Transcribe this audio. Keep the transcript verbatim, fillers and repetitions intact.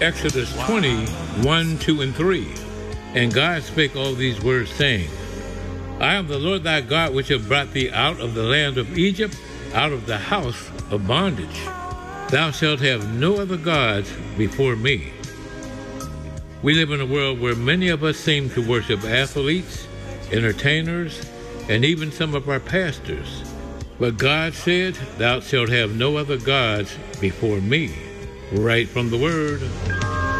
Exodus twenty, one, two, and three. And God spake all these words, saying, I am the Lord thy God, which have brought thee out of the land of Egypt, out of the house of bondage. Thou shalt have no other gods before me. We live in a world where many of us seem to worship athletes, entertainers, and even some of our pastors. But God said, Thou shalt have no other gods before me. Right from the Word.